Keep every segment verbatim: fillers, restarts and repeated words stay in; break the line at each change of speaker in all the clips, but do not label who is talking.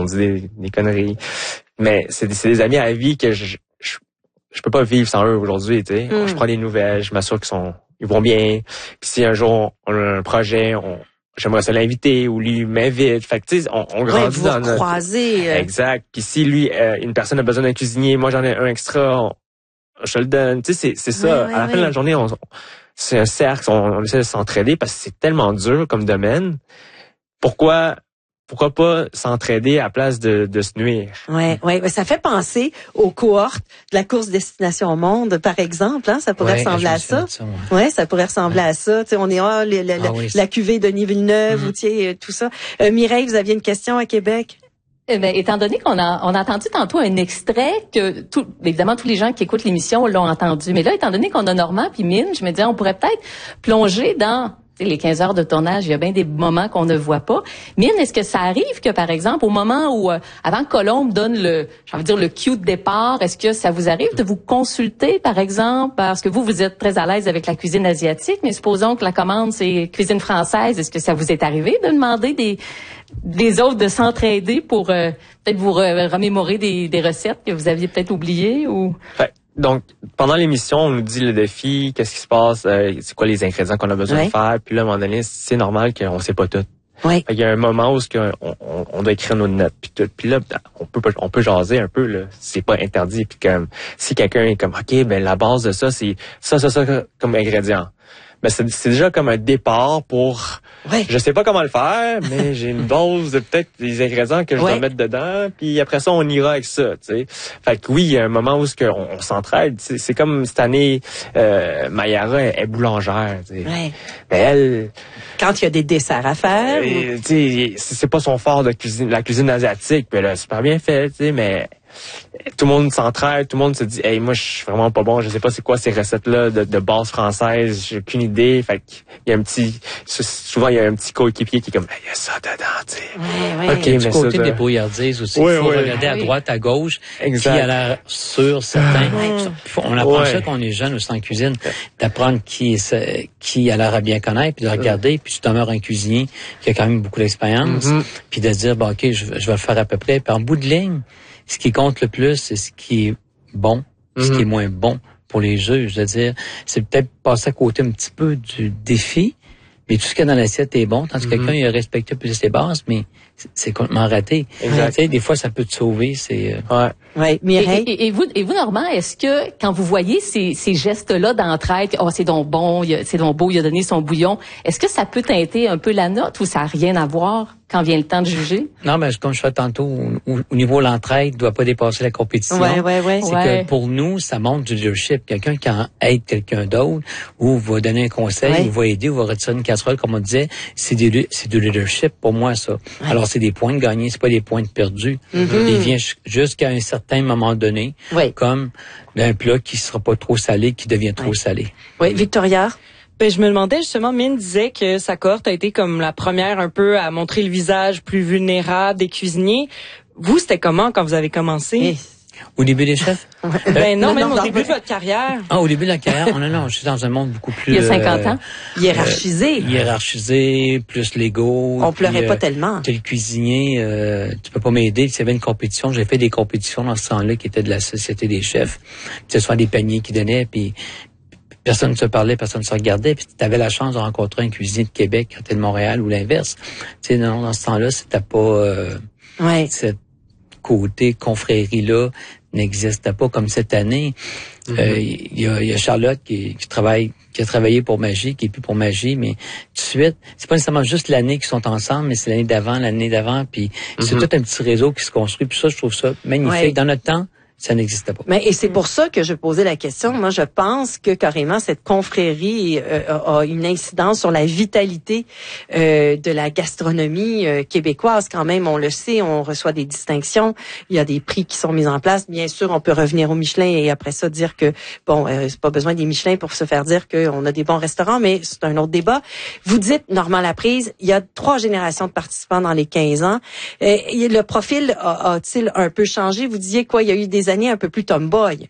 on dit des, des conneries. Mais c'est, c'est des amis à la vie que je, je, je peux pas vivre sans eux aujourd'hui, tu sais. Mm. Je prends des nouvelles, je m'assure qu'ils sont, ils vont bien. Puis si un jour on a un projet, on, j'aimerais ça l'inviter ou lui m'invite. Fait que tu sais, on, on grandit
ouais, vous
dans notre...
croisez. Euh...
Exact. Puis si lui, euh, une personne a besoin d'un cuisinier, moi j'en ai un extra, on, je te le donne. Tu sais, c'est, c'est ça. Ouais, ouais, à la ouais. fin de la journée, on, c'est un cercle, on, on essaie de s'entraider parce que c'est tellement dur comme domaine. Pourquoi, pourquoi pas s'entraider à place de, de se nuire?
Ouais, ouais, ça fait penser aux cohortes de la course Destination au Monde, par exemple. Hein, ça pourrait ouais, ressembler à ça. ça ouais. ouais, ça pourrait ressembler ouais. à ça. Tu sais, on est ah, le, le, ah, oui, la cuvée Denis Villeneuve, mm-hmm. ou tu sais, tout ça. Euh, Mireille, vous aviez une question à Québec?
Eh bien, étant donné qu'on a, on a entendu tantôt un extrait que, tout, évidemment, tous les gens qui écoutent l'émission l'ont entendu. Mais là, étant donné qu'on a Normand puis Mine, je me disais, on pourrait peut-être plonger dans les quinze heures de tournage. Il y a bien des moments qu'on ne voit pas. Mine, est-ce que ça arrive que, par exemple, au moment où, euh, avant que Colombe donne le, j'ai envie de dire, le cue de départ, est-ce que ça vous arrive de vous consulter, par exemple, parce que vous, vous êtes très à l'aise avec la cuisine asiatique, mais supposons que la commande, c'est cuisine française. Est-ce que ça vous est arrivé de demander des, des autres de s'entraider pour euh, peut-être vous re- remémorer des, des recettes que vous aviez peut-être oubliées ou...
Ouais. Donc, pendant l'émission, on nous dit le défi, qu'est-ce qui se passe, euh, c'est quoi les ingrédients qu'on a besoin ouais. de faire. Puis là, à un moment donné, c'est normal qu'on sait pas tout.
Ouais.
Il y a un moment où on, on, on doit écrire nos notes. Puis tout. Puis là, on peut on peut jaser un peu. Là, c'est pas interdit. Puis comme si quelqu'un est comme, ok, ben la base de ça, c'est ça, ça, ça comme ingrédient. Ben c'est, c'est déjà comme un départ pour. Ouais. Je sais pas comment le faire, mais j'ai une dose de peut-être des ingrédients que je ouais. dois mettre dedans, puis après ça on ira avec ça, tu sais. Fait que oui, il y a un moment où on, on s'entraide. C'est, c'est comme cette année, euh, Mayara est, est boulangère, tu sais.
Ouais.
Mais elle,
quand il y a des desserts à faire,
euh, ou... tu sais, c'est pas son fort de cuisine, la cuisine asiatique, puis elle a super bien fait, tu sais, mais. Tout le monde s'entraide, tout le monde se dit, hey, moi, je suis vraiment pas bon, je sais pas c'est quoi ces recettes-là de, de base française, j'ai aucune idée. Fait qu'il y a un petit, souvent, il y a un petit coéquipier qui est comme, il y a ça dedans, tu sais.
Ouais, ouais.
OK, mais du côté des débrouillardise aussi, il oui, faut oui. regarder à droite, à gauche, exact. Qui a l'air sûr, certain. Ouais. On apprend ouais. ça quand on est jeune aussi en cuisine, d'apprendre qui, qui a l'air à bien connaître, puis de regarder, puis tu demeures un cuisinier qui a quand même beaucoup d'expérience, mm-hmm. puis de dire, bon, OK, je, je vais le faire à peu près. Puis en bout de ligne, ce qui compte le plus, c'est ce qui est bon, mm-hmm. ce qui est moins bon pour les juges. Je veux dire, c'est peut-être passer à côté un petit peu du défi, mais tout ce qu'il y a dans l'assiette est bon. Tandis que mm-hmm. quelqu'un, il a respecté plus ses bases, mais c'est, c'est complètement raté. Exact. Tu sais, des fois, ça peut te sauver. C'est
euh... ouais.
Ouais. Mireille?
Et, et, et vous, et vous, Normand, est-ce que quand vous voyez ces, ces gestes-là d'entraide, oh c'est donc bon, il a, c'est donc beau, il a donné son bouillon, est-ce que ça peut teinter un peu la note ou ça n'a rien à voir quand vient le temps de juger?
Non, mais comme je fais tantôt, au, au niveau de l'entraide, ne doit pas dépasser la compétition.
Ouais, ouais, ouais.
C'est
ouais.
que pour nous, ça montre du leadership. Quelqu'un qui aide quelqu'un d'autre, ou va donner un conseil, ouais. ou va aider, ou va retirer une casserole, comme on disait, c'est du, c'est du leadership pour moi, ça. Ouais. Alors, c'est des points de gagnés, c'est pas des points de perdus. Mm-hmm. Il vient jusqu'à un certain moment donné, ouais. comme un plat qui sera pas trop salé, qui devient trop ouais. salé.
Oui, Victoria?
Ben, je me demandais justement, Mine disait que sa cohorte a été comme la première un peu à montrer le visage plus vulnérable des cuisiniers. Vous, c'était comment quand vous avez commencé?
Et... Au début des chefs?
Ben non, non même non, au début de votre carrière.
Ah, au début de la carrière? Oh, non, non, je suis dans un monde beaucoup plus...
Il y a cinquante ans?
Euh, hiérarchisé.
Euh, hiérarchisé, plus légaux.
On pleurait
puis,
pas
euh,
tellement.
T'es le cuisinier, euh, tu peux pas m'aider. S'il y avait une compétition, j'ai fait des compétitions dans ce temps-là qui étaient de la Société des chefs. Ce soit des paniers qui donnaient, puis personne ne se parlait, personne ne se regardait, puis tu avais la chance de rencontrer un cuisinier de Québec quand t'es de Montréal ou l'inverse. Tu sais, non, dans ce temps-là, c'était pas... Euh,
ouais.
Cette côté confrérie-là n'existait pas comme cette année. Il mm-hmm. euh, y, a, y a Charlotte qui, qui travaille, qui a travaillé pour Magie, qui est plus pour Magie, mais tout de suite, c'est pas nécessairement juste l'année qu'ils sont ensemble, mais c'est l'année d'avant, l'année d'avant, puis mm-hmm. c'est tout un petit réseau qui se construit. Puis ça, je trouve ça magnifique. Ouais. Dans notre temps, ça n'existait pas.
Mais et c'est pour ça que je posais la question. Moi, je pense que carrément cette confrérie euh, a, a une incidence sur la vitalité euh, de la gastronomie euh, québécoise. Quand même, on le sait, on reçoit des distinctions. Il y a des prix qui sont mis en place. Bien sûr, on peut revenir au Michelin et après ça dire que bon, euh, c'est pas besoin des Michelin pour se faire dire qu'on a des bons restaurants, mais c'est un autre débat. Vous dites Normand Laprise, il y a trois générations de participants dans les quinze ans. Euh, le profil a, a-t-il un peu changé? Vous disiez quoi? Il y a eu des années un peu plus tomboy.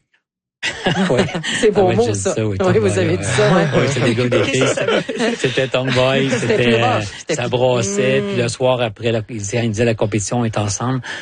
Oui.
C'est beau
ah,
mot, ça.
ça. Oui,
oui, vous avez
ouais.
dit ça. Ouais.
Oui, c'était des gars des filles. C'était tomboy, c'était, c'était euh, ça brassait, mm. puis le soir après, la, ils disaient la compétition est ensemble.